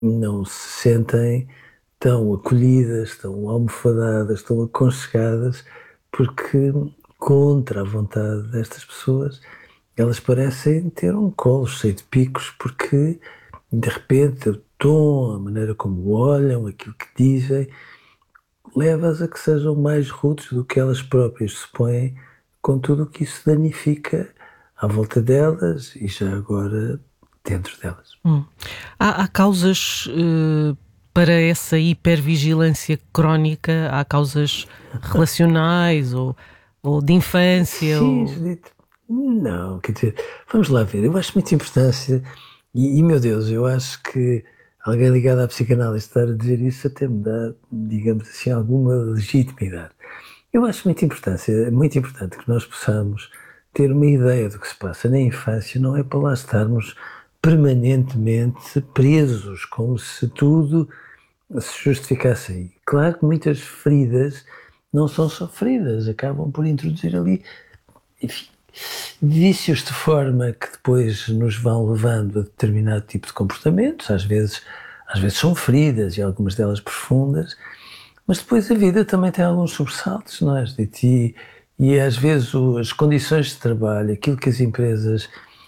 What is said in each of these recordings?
não se sentem tão acolhidas, tão almofadadas, tão aconchegadas, porque contra a vontade destas pessoas, elas parecem ter um colo cheio de picos, porque de repente o tom, a maneira como olham, aquilo que dizem, leva-as a que sejam mais rudes do que elas próprias supõem, com tudo o que isso danifica à volta delas e já agora dentro delas. Há causas para essa hipervigilância crónica? Há causas relacionais ou de infância? Sim, Judite. Não, quer dizer, vamos lá ver. Eu acho muita importância meu Deus, eu acho que alguém ligado à psicanálise estar a dizer isso até me dá, digamos assim, alguma legitimidade. Eu acho muita importância, é muito importante que nós possamos ter uma ideia do que se passa na infância, não é para lá estarmos permanentemente presos, como se tudo se justificasse aí. Claro que muitas feridas não são só feridas, acabam por introduzir ali, enfim, vícios de forma que depois nos vão levando a determinado tipo de comportamentos, às vezes são feridas e algumas delas profundas, mas depois a vida também tem alguns sobressaltos, não é, Judite? E às vezes as condições de trabalho, aquilo que as empresas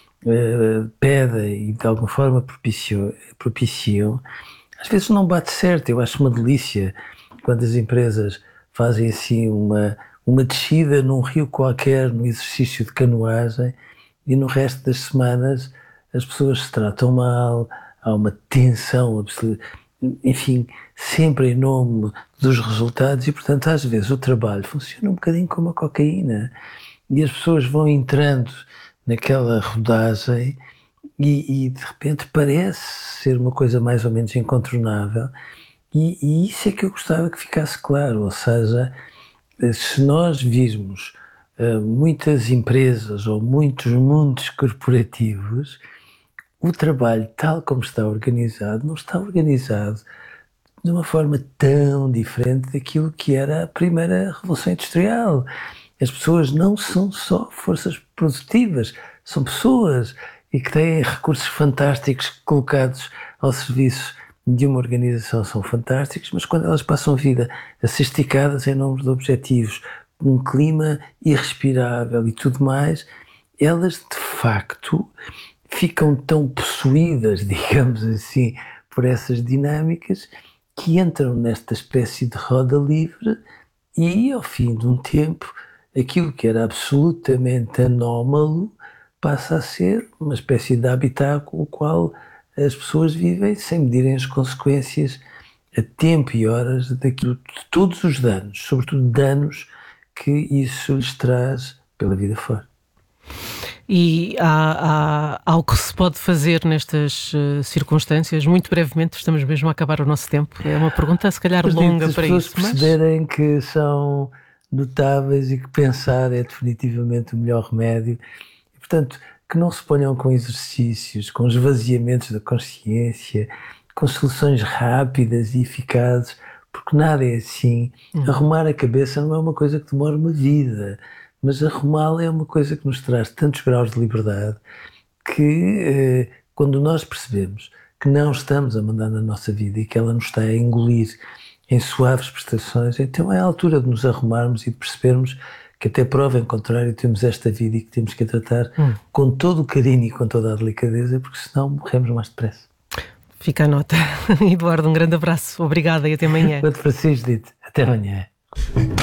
pedem e de alguma forma propiciam, às vezes não bate certo. Eu acho uma delícia quando as empresas fazem assim uma descida num rio qualquer, num exercício de canoagem, e no resto das semanas as pessoas se tratam mal, há uma tensão absoluta, enfim, sempre em nome dos resultados, e portanto às vezes o trabalho funciona um bocadinho como a cocaína, e as pessoas vão entrando naquela rodagem e de repente parece ser uma coisa mais ou menos incontornável, e isso é que eu gostava que ficasse claro, ou seja, se nós virmos muitas empresas ou muitos mundos corporativos, o trabalho tal como está organizado, não está organizado de uma forma tão diferente daquilo que era a primeira Revolução Industrial. As pessoas não são só forças produtivas, são pessoas e que têm recursos fantásticos colocados ao serviço de uma organização, são fantásticos, mas quando elas passam a vida a ser esticadas em nome de objetivos, um clima irrespirável e tudo mais, elas de facto ficam tão possuídas, digamos assim, por essas dinâmicas, que entram nesta espécie de roda livre e, ao fim de um tempo, aquilo que era absolutamente anómalo passa a ser uma espécie de habitat com o qual as pessoas vivem sem medirem as consequências a tempo e horas daquilo, de todos os danos, sobretudo danos que isso lhes traz pela vida fora. E há o que se pode fazer nestas circunstâncias? Muito brevemente, estamos mesmo a acabar o nosso tempo. É uma pergunta, se calhar, longa para isso. As pessoas perceberem que são notáveis e que pensar é definitivamente o melhor remédio. E, portanto, que não se ponham com exercícios, com esvaziamentos da consciência, com soluções rápidas e eficazes, porque nada é assim. Arrumar a cabeça não é uma coisa que demora uma vida, mas arrumá-la é uma coisa que nos traz tantos graus de liberdade que, quando nós percebemos que não estamos a mandar na nossa vida e que ela nos está a engolir em suaves prestações, então é a altura de nos arrumarmos e de percebermos que até prova em contrário temos esta vida e que temos que a tratar com todo o carinho e com toda a delicadeza, porque senão morremos mais depressa. Fica a nota. Eduardo, um grande abraço. Obrigada e até amanhã. Outro para si, Judite. Até amanhã.